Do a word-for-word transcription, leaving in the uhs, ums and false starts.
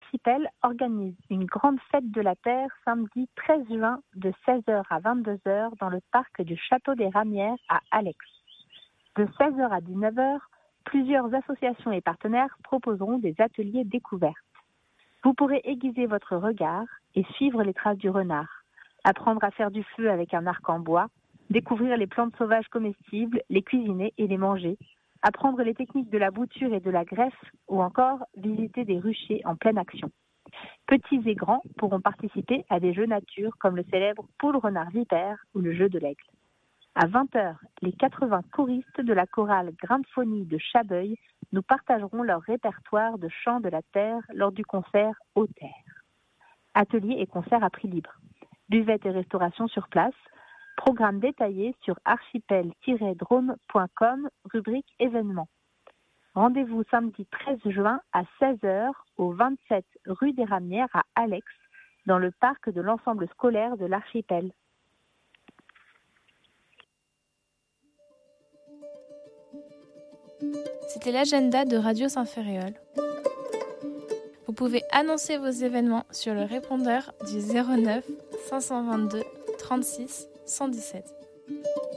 l'Archipel organise une grande fête de la Terre samedi treize juin de seize heures à vingt-deux heures dans le parc du Château des Ramières à Alex. De seize heures à dix-neuf heures, plusieurs associations et partenaires proposeront des ateliers découvertes. Vous pourrez aiguiser votre regard et suivre les traces du renard, apprendre à faire du feu avec un arc en bois, découvrir les plantes sauvages comestibles, les cuisiner et les manger, apprendre les techniques de la bouture et de la greffe ou encore visiter des ruchers en pleine action. Petits et grands pourront participer à des jeux nature comme le célèbre poule renard vipère ou le jeu de l'aigle. À vingt heures, les quatre-vingts choristes de la chorale Grimphonies de Chabeuil nous partageront leur répertoire de chants de la terre lors du concert Aux Terres. Ateliers et concerts à prix libre. Buvette et restauration sur place. Programme détaillé sur archipel tiret drôme point com, rubrique événements. Rendez-vous samedi treize juin à seize heures au vingt-sept rue des Ramières à Alex, dans le parc de l'ensemble scolaire de l'Archipel. C'était l'agenda de Radio Saint-Ferréol. Vous pouvez annoncer vos événements sur le répondeur du zéro neuf cinq cent vingt-deux trente-six cent dix-sept.